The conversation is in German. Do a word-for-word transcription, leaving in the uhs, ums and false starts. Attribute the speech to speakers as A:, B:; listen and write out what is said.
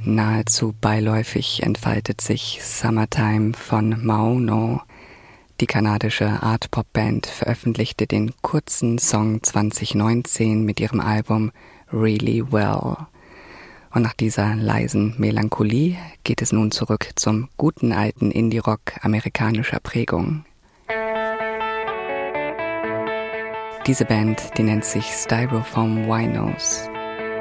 A: nahezu beiläufig entfaltet sich Summertime von Maono. Die kanadische Art-Pop-Band veröffentlichte den kurzen Song zwanzig neunzehn mit ihrem Album Really Well. Und nach dieser leisen Melancholie geht es nun zurück zum guten alten Indie-Rock amerikanischer Prägung. Diese Band, die nennt sich Styrofoam Winos.